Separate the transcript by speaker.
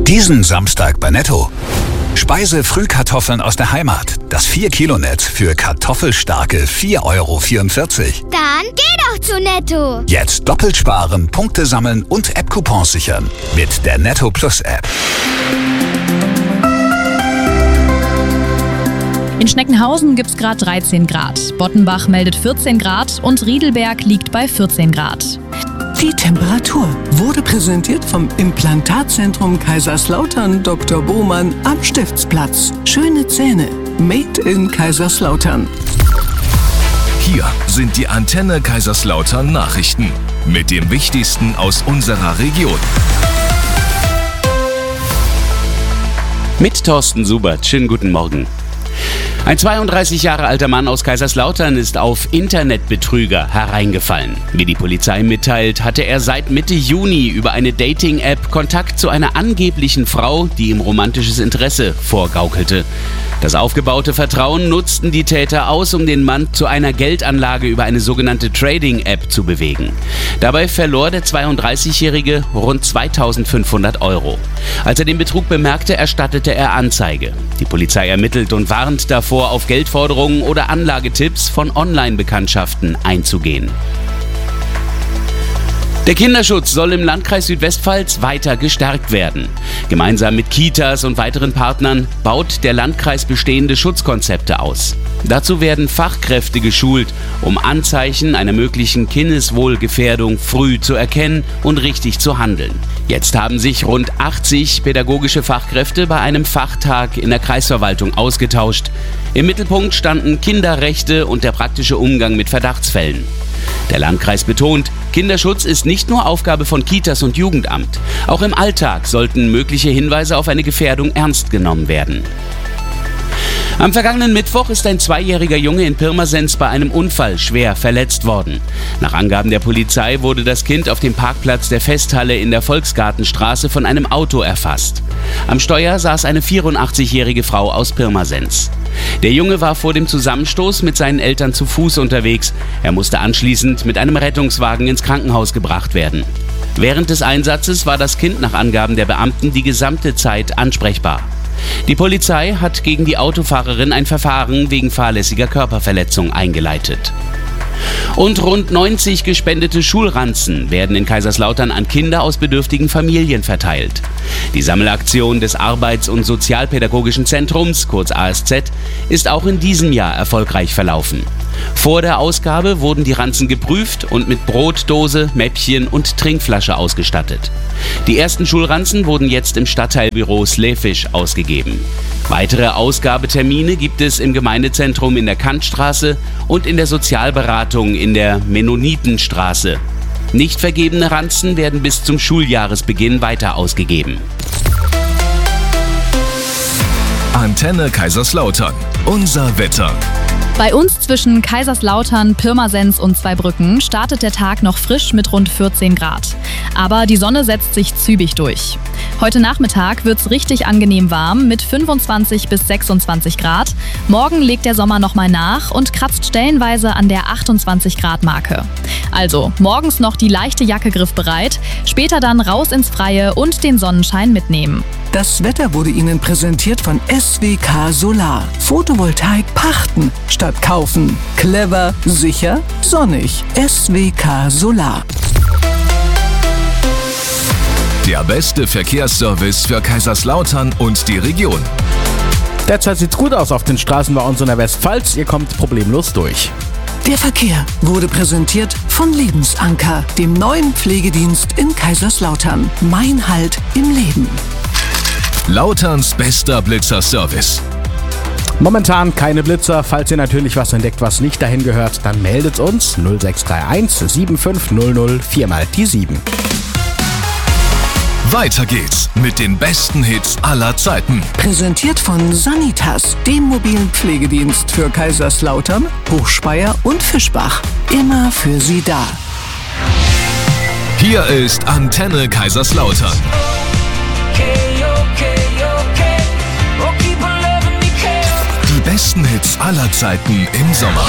Speaker 1: Diesen Samstag bei Netto. Speise-Frühkartoffeln aus der Heimat. Das 4-Kilo-Netz für kartoffelstarke 4,44 €.
Speaker 2: Dann geh doch zu Netto.
Speaker 1: Jetzt doppelt sparen, Punkte sammeln und App-Coupons sichern. Mit der Netto Plus App.
Speaker 3: In Schneckenhausen gibt's gerade 13 Grad. Bottenbach meldet 14 Grad und Riedelberg liegt bei 14 Grad.
Speaker 4: Die Temperatur wurde präsentiert vom Implantatzentrum Kaiserslautern Dr. Bohmann am Stiftsplatz. Schöne Zähne, made in Kaiserslautern.
Speaker 5: Hier sind die Antenne Kaiserslautern Nachrichten mit dem Wichtigsten aus unserer Region.
Speaker 6: Mit Thorsten Subert. Schönen guten Morgen. Ein 32 Jahre alter Mann aus Kaiserslautern ist auf Internetbetrüger hereingefallen. Wie die Polizei mitteilt, hatte er seit Mitte Juni über eine Dating-App Kontakt zu einer angeblichen Frau, die ihm romantisches Interesse vorgaukelte. Das aufgebaute Vertrauen nutzten die Täter aus, um den Mann zu einer Geldanlage über eine sogenannte Trading-App zu bewegen. Dabei verlor der 32-Jährige rund 2.500 €. Als er den Betrug bemerkte, erstattete er Anzeige. Die Polizei ermittelt und warnt davor, auf Geldforderungen oder Anlagetipps von Online-Bekanntschaften einzugehen. Der Kinderschutz soll im Landkreis Südwestpfalz weiter gestärkt werden. Gemeinsam mit Kitas und weiteren Partnern baut der Landkreis bestehende Schutzkonzepte aus. Dazu werden Fachkräfte geschult, um Anzeichen einer möglichen Kindeswohlgefährdung früh zu erkennen und richtig zu handeln. Jetzt haben sich rund 80 pädagogische Fachkräfte bei einem Fachtag in der Kreisverwaltung ausgetauscht. Im Mittelpunkt standen Kinderrechte und der praktische Umgang mit Verdachtsfällen. Der Landkreis betont, Kinderschutz ist nicht nur Aufgabe von Kitas und Jugendamt. Auch im Alltag sollten mögliche Hinweise auf eine Gefährdung ernst genommen werden. Am vergangenen Mittwoch ist ein 2-jähriger Junge in Pirmasens bei einem Unfall schwer verletzt worden. Nach Angaben der Polizei wurde das Kind auf dem Parkplatz der Festhalle in der Volksgartenstraße von einem Auto erfasst. Am Steuer saß eine 84-jährige Frau aus Pirmasens. Der Junge war vor dem Zusammenstoß mit seinen Eltern zu Fuß unterwegs. Er musste anschließend mit einem Rettungswagen ins Krankenhaus gebracht werden. Während des Einsatzes war das Kind nach Angaben der Beamten die gesamte Zeit ansprechbar. Die Polizei hat gegen die Autofahrerin ein Verfahren wegen fahrlässiger Körperverletzung eingeleitet. Und rund 90 gespendete Schulranzen werden in Kaiserslautern an Kinder aus bedürftigen Familien verteilt. Die Sammelaktion des Arbeits- und Sozialpädagogischen Zentrums, kurz ASZ, ist auch in diesem Jahr erfolgreich verlaufen. Vor der Ausgabe wurden die Ranzen geprüft und mit Brotdose, Mäppchen und Trinkflasche ausgestattet. Die ersten Schulranzen wurden jetzt im Stadtteilbüro Slefisch ausgegeben. Weitere Ausgabetermine gibt es im Gemeindezentrum in der Kantstraße und in der Sozialberatung in der Mennonitenstraße. Nicht vergebene Ranzen werden bis zum Schuljahresbeginn weiter ausgegeben.
Speaker 5: Antenne Kaiserslautern. Unser Wetter.
Speaker 3: Bei uns zwischen Kaiserslautern, Pirmasens und Zweibrücken startet der Tag noch frisch mit rund 14 Grad. Aber die Sonne setzt sich zügig durch. Heute Nachmittag wird's richtig angenehm warm mit 25 bis 26 Grad. Morgen legt der Sommer nochmal nach und kratzt stellenweise an der 28 Grad Marke. Also morgens noch die leichte Jacke griffbereit, später dann raus ins Freie und den Sonnenschein mitnehmen.
Speaker 4: Das Wetter wurde Ihnen präsentiert von SWK Solar. Photovoltaik pachten statt kaufen. Clever, sicher, sonnig. SWK Solar.
Speaker 5: Der beste Verkehrsservice für Kaiserslautern und die Region.
Speaker 7: Derzeit sieht's gut aus auf den Straßen bei uns in der Westpfalz. Ihr kommt problemlos durch.
Speaker 4: Der Verkehr wurde präsentiert von Lebensanker, dem neuen Pflegedienst in Kaiserslautern. Mein Halt im Leben.
Speaker 5: Lauterns bester Blitzerservice.
Speaker 7: Momentan keine Blitzer. Falls ihr natürlich was entdeckt, was nicht dahin gehört, dann meldet uns 0631 7500 4 die 7.
Speaker 5: Weiter geht's mit den besten Hits aller Zeiten.
Speaker 4: Präsentiert von Sanitas, dem mobilen Pflegedienst für Kaiserslautern, Hochspeyer und Fischbach. Immer für Sie da.
Speaker 5: Hier ist Antenne Kaiserslautern. Die besten Hits aller Zeiten im Sommer.